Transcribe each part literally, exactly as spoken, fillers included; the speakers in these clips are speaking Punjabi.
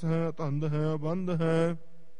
ਹੈ ਅਤੰਦ ਹੈ ਅਬੰਧ ਹੈ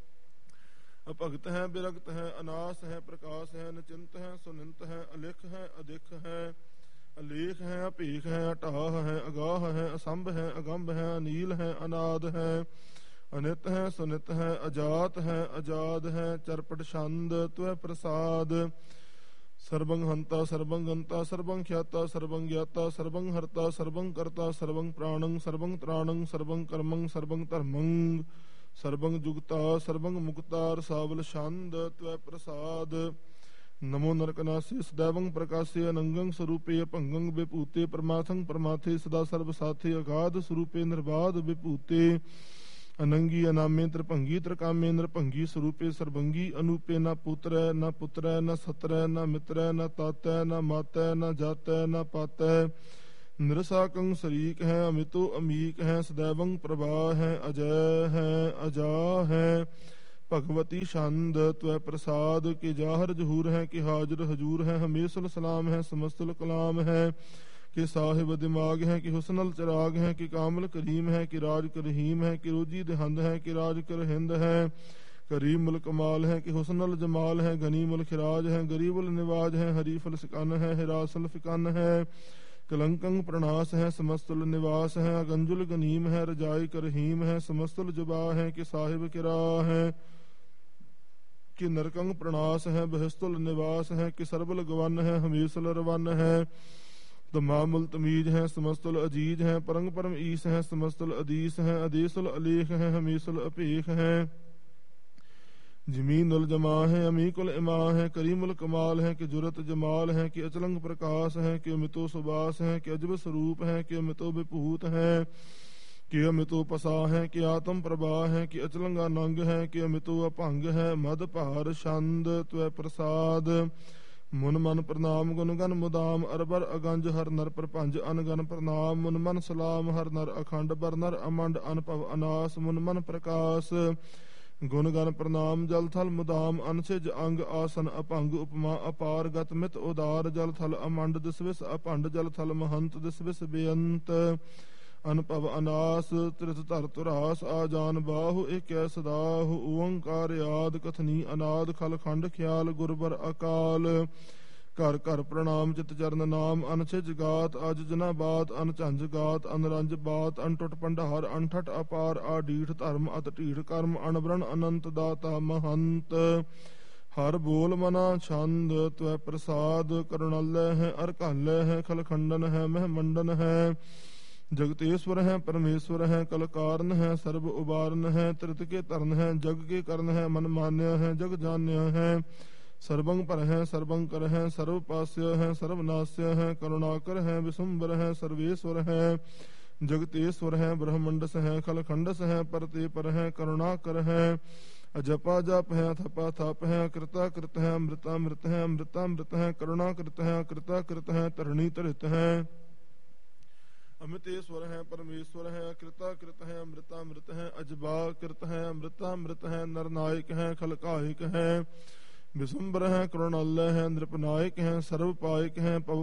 ਅਭਗਤ ਹੈ ਬਿਰਗਤ ਹੈ ਅਨਾਸ ਹੈ ਪ੍ਰਕਾਸ਼ ਹੈ ਨਿਚਿੰਤ ਹੈ ਸੁਨਿੰਤ ਹੈ ਅਲਿਖ ਹੈ ਅਦਿਖ ਹੈ ਅਲੇਖ ਹੈ ਅਭੇਖ ਹੈ ਅਟਾਹ ਹੈ ਅਗਾਹ ਹੈ ਅਸੰਭ ਹੈ ਅਗੰਭ ਹੈ ਅਨੀਲ ਹੈ ਅਨਾਦ ਹੈ ਅਨਿਤ ਹੈ ਸੁਨਿਤ ਹੈ ਅਜਾਤ ਹੈ ਅਜਾਦ ਹੈ ਚਰਪਟ ਛੰਦ ਤੁਐ ਪ੍ਰਸਾਦ ਸਰਬੰ ਹੰਤਾ ਸਰਬੰ ਗੰਤਾ ਸਰਬੰ ਖਿਆਤਾ ਸਰਬੰ ਗਿਆਤਾ ਸਰਬੰ ਹਰਤਾ ਸਰਬੰ ਕਰਤਾ ਸਰਬੰ ਪ੍ਰਾਣੰ ਸਰਬੰ ਤ੍ਰਾਣੰ ਸਰਬੰ ਕਰਮੰ ਸਰਬੰ ਧਰਮੰ ਸਰਬੰ ਜੁਗਤਾ ਸਰਬੰ ਮੁਕਤਾ ਰਸਾਵਲ ਛੰਦ ਤੁਐ ਪ੍ਰਸਾਦ ਨਮੋ ਨਰਕਨਾਸੀ ਸदैवं ਪ੍ਰਕਾਸ਼ੇ ਅਨੰਗੰ ਸਰੂਪੇ ਭੰਗੰ ਵਿਭੂਤੇ ਪਰਮਾਥੰ ਪਰਮਾਥੇ ਸਦਾ ਸਰਬ ਸਾਥੇ ਅਗਾਧ ਸਰੂਪੇ ਨਿਰਬਾਧ ਵਿਭੂਤੇ ਅਨੰਗੀ ਅਨਾਮੇ ਤ੍ਰਿਭੰਗੀ ਤ੍ਰਿਕਾਮੇ ਨਿਰਭੰਗੀ ਸਰੂਪੇ ਸਰਬੰਗੀ ਅਨੂਪੇ ਨਾ ਪੁੱਤਰੈ ਨਾ ਪੁੱਤਰੈ ਨਾ ਸਤਰੈ ਨਾ ਮਿਤਰੈ ਨਾ ਤਾਤੈ ਨਾ ਮਾਤੈ ਨਾ ਜਾਤੈ ਨਾ ਪਾਤੈ ਨਿਰਸਾਕੰ ਸ਼ਰੀਕ ਹੈ ਅਮਿਤੋ ਅਮੀਕ ਹੈ ਸदैवं ਪ੍ਰਭਾ ਹੈ ਅਜੈ ਹੈ ਅਜਾ ਹੈ ਭਗਵਤੀ ਛੰਦ ਤੁਐ ਪ੍ਰਸਾਦ ਕਿ ਜਾਹਰ ਜਹੂਰ ਹੈ ਕਿ ਹਾਜ਼ਰ ਹਜੂਰ ਹੈ ਹਮੇਸ਼ਲ ਸਲਾਮ ਹੈ ਸਮਸਤਲ ਕਲਾਮ ਹੈ ਕਿ ਸਾਹਿਬ ਦਿਮਾਗ ਹੈ ਕਿ ਹੁਸਨਲ ਚਰਾਗ ਹੈ ਕਿ ਕਾਮਲ ਕਰੀਮ ਹੈ ਕਿ ਰਾਜ ਕਰਹੀਮ ਹੈ ਕਿ ਰੋਜੀ ਦਹੰਦ ਹੈ ਕਿ ਰਾਜ ਕਰਹਿੰਦ ਹੈ ਕਰੀਮ ਮੁਲ ਕਮਾਲ ਹੈ ਕਿ ਹੁਸਨਲ ਜਮਾਲ ਹੈ ਗਨੀ ਮੁਲ ਖਿਰਾਜ ਹੈ ਗਰੀਬੁਲ ਨਿਵਾਜ ਹੈ ਹਰੀਫਲ ਸਿਕਨ ਹੈ ਹਿਰਾਸਲ ਫਿਕਨ ਹੈ ਕਲੰਕੰ ਪ੍ਰਣਾਸ ਹੈ ਸਮਸਤਲ ਨਿਵਾਸ ਹੈ ਅਗੰਜੁਲ ਗਨੀਮ ਹੈ ਰਜਾਈ ਕਰਹੀਮ ਹੈ ਸਮਸਤਲ ਜੁਬਾ ਹੈ ਕਿ ਸਾਹਿਬ ਕਿਰਾ ਹੈ ਕਿ ਨਰਕੰ ਪ੍ਰਣਾਸ ਹੈ ਬਹਿਸਤੁਲ ਨਿਵਾਸ ਹੈ ਕਿ ਸਰਬਲ ਗਵਨ ਹੈ ਹਮੇਸ਼ਲ ਰਵਨ ਹੈ ਤਮਾਮੁਲ ਤਮੀਜ ਹੈ ਸਮਸਤੁਲ ਅਜੀਜ ਹੈ ਪਰੰਗ ਪਰਮ ਈਸ ਹੈ ਸਮਸਤੁਲ ਅਦੀਸ ਹੈ ਅਦੇਸੁਲ ਅਲੇਖ ਹੈ ਹਮੇਸ਼ਲ ਅਭੇਖ ਹੈ ਜਮੀਨੁਲ ਜਮਾ ਹੈ ਅਮੀਕੁਲ ਇਮਾ ਹੈ ਕਰੀਮੁਲ ਕਮਾਲ ਹੈ ਕਿ ਜੁਰਤ ਜਮਾਲ ਹੈ ਕਿ ਅਚਲੰਗ ਪ੍ਰਕਾਸ਼ ਹੈ ਕਿ ਅਮਿਤੋ ਸੁਬਾਸ ਹੈ ਕਿ ਅਜਬ ਸਰੂਪ ਹੈ ਕਿ ਅਮਿਤੋ ਵਿਭੂਤ ਹੈ ਕਿ ਅਮਿਤੋ ਪਸਾ ਹੈ ਕਿ ਆਤਮ ਪ੍ਰਭਾ ਹੈ ਕਿ ਅਚਲੰਗਾ ਨੰਗ ਹੈ ਕਿ ਅਮਿਤੋ ਅਭੰਗ ਹੈ ਮਦ ਭਾਰ ਛੰਦ ਤੁਐ ਪ੍ਰਸਾਦ ਮੁਨ ਮਨ ਪ੍ਰਣਾਮ ਗੁਣ ਗਨ ਮੁਦਾਮ ਅਰਬਰ ਅਗੰਜ ਹਰ ਨਰ ਪ੍ਰਪੰਜ ਅਨਗਨ ਪ੍ਰਣਾਮ ਮੁਨ ਮਨ ਸਲਾਮ ਹਰ ਨਰ ਅਖੰਡ ਬਰ ਨਰ ਅਮੰਡ ਅਨਭਵ ਅਨਾਸ ਮੁਨ ਮਨ ਪ੍ਰਕਾਸ਼ ਗੁਣ ਗਨ ਪ੍ਰਣਾਮ ਜਲ ਥਲ ਮੁਦਾਮ ਅਨਸਿਜ ਅੰਗ ਆਸਨ ਅਭੰਗ ਉਪਮਾ ਅਪਾਰ ਗਤ ਮਿਤ ਉਦਾਰ ਜਲ ਥਲ ਅਮੰਡ ਦਿਸਵਿਸ ਅਭੰਡ ਜਲ ਥਲ ਮਹੰਤ ਦਿਸਵਿਸ ਬੇਅੰਤ ਅਨਭਵ ਅਨਾਸ ਤ੍ਰਿਤ ਧਰ ਤੁਰਾਸ ਆ ਜਾਨ ਬਾਹੂ ਏਕੈ ਸਦਾਹੁ ਓੰਕਾਰ ਆਦ ਕਥਨੀ ਅਨਾਦ ਖਲ ਖੰਡ ਖਿਆਲ ਗੁਰਬਰ ਅਕਾਲ ਘਰ ਘਰ ਪ੍ਰਣਾਮ ਚਿਤ ਚਰਨ ਨਾਮ ਅਨਛਿਜ ਗਾਤ ਅਜ ਜਨਾ ਬਾਤ ਅਨਝੰਜ ਗਾਤ ਅਨਰੰਜ ਬਾਤ ਅਨਟੁੱਟ ਭੰਡਾਰ ਅਨਠਟ ਅਪਾਰ ਆਡੀਠ ਧਰਮ ਅਤ ਢੀਠ ਕਰਮ ਅਨਬਰਨ ਅਨੰਤ ਦਾਤਾ ਮਹੰਤ ਹਰ ਬੋਲ ਮਨਾ ਛੰਦ ਤੁਐ ਪ੍ਰਸਾਦ ਕਰੁਣਾਲੈ ਹੈ ਅਰ ਘਾਲੈ ਹੈ ਖਲਖੰਡਨ ਹੈ ਮਹਿ ਮੰਡਨ ਹੈ ਜਗਤੇਸ਼ਵਰ ਹੈ ਪਰਮੇਸ਼ਵਰ ਹੈ ਕਲ ਕਾਰਨ ਹੈ ਸਰਬ ਉਬਾਰਨ ਹੈ ਤ੍ਰਿਤ ਕੇ ਧਰਨ ਹੈ ਜਗ ਕੇ ਕਰਨ ਹੈ ਮਨ ਮਾਨਿਆ ਹੈ ਜਗ ਜਾਣਿਆ ਹੈ ਸਰਬੰ ਪਰ ਹੈ ਸਰਬੰ ਕਰ ਹੈ ਸਰਬ ਪਾਸਿਆ ਹੈ ਸਰਬ ਨਾਸਿਆ ਹੈ ਕਰੁਣਾਕਰ ਹੈ ਵਿਸੁੰਬਰ ਹੈ ਸਰਵੇਸ਼ਵਰ ਹੈ ਜਗਤੇਸ਼ਵਰ ਹੈ ਬ੍ਰਹਮੰਡਸ ਹੈ ਖਲਖੰਡਸ ਹੈ ਪਰਤੇ ਪਰ ਹੈ ਕਰੁਣਾਕਰ ਹੈ ਅਜਪਾ ਜਪ ਹੈ ਥਪਾ ਥਪ ਹੈ ਕਿਰਤਾ ਕਿਰਤ ਹੈ ਅੰਮ੍ਰਿਤਾ ਅੰਮ੍ਰਿਤ ਹੈ ਅੰਮ੍ਰਿਤਾ ਅੰਮ੍ਰਿਤ ਹੈ ਕਰੁਣਾ ਕਿਰਤ ਹੈ ਕਿਰਤਾ ਕਿਰਤ ਹੈ ਧਰਣੀ ਧਰਿਤ ਹੈ ਅਮਿਤੇਸ਼ਵਰ ਹੈ ਪਰਮੇਸ਼ਵਰ ਹੈ ਕਿਰਤਾ ਕਿਰਤ ਹੈ ਅੰਮ੍ਰਿਤਾ ਅੰਮ੍ਰਿਤ ਹੈ ਅਜਬਾ ਕਿਰਤ ਹੈ ਅੰਮ੍ਰਿਤਾ ਅੰਮ੍ਰਿਤ ਹੈ ਨਰਨਾਇਕ ਹੈ ਖਲਕਾਇਕ ਹੈ ਵਿਸੁੰਬਰ ਹੈ ਕਰੁਣਾਲੈ ਹੈ ਨਿਰਪਨਾਇਕ ਹੈ ਸਰਬ ਪਾਇਕ ਹੈ ਪਵ